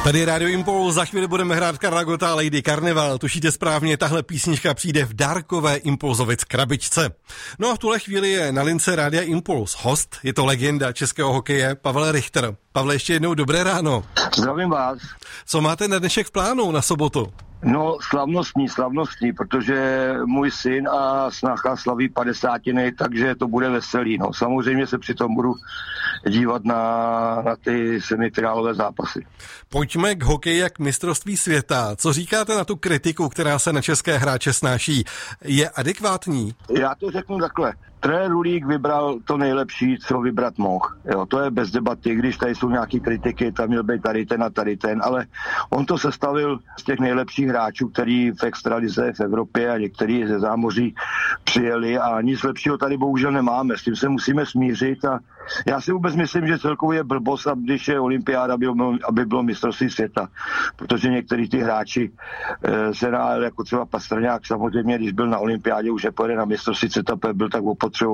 Tady je Radio Impuls, za chvíli budeme hrát Karla Gotta, Lady Carnival. Tušíte správně, tahle písnička přijde v dárkové Impulzovic krabičce. No a v tuhle chvíli je na lince Rádia Impuls host, je to legenda českého hokeje Pavel Richter. Pavle, ještě jednou dobré ráno. Zdravím vás. Co máte na dnešek v plánu na sobotu? No, slavnostní, protože můj syn a snacha slaví 50, takže to bude veselý. No, samozřejmě se přitom budu dívat na ty semifinálové zápasy. Pojďme k hokeji jak mistrovství světa. Co říkáte na tu kritiku, která se na české hráče snáší? Je adekvátní? Já to řeknu takhle. Trenér Rulík vybral to nejlepší, co vybrat mohl. Jo, to je bez debaty, když tady jsou nějaké kritiky, tam měl být tady ten, ale on to sestavil z těch nejlepších hráčů, který v extralize v Evropě a některý ze zámoří přijeli a nic lepšího tady bohužel nemáme. S tím se musíme smířit a já si vůbec myslím, že celkově je blbost, když je olympiáda, aby bylo mistrovství světa, protože některý ty hráči se jako třeba Pastrňák samozřejmě, když byl na olympiádě, už nepojede na mistrovství světa, byl tak opotřebovaný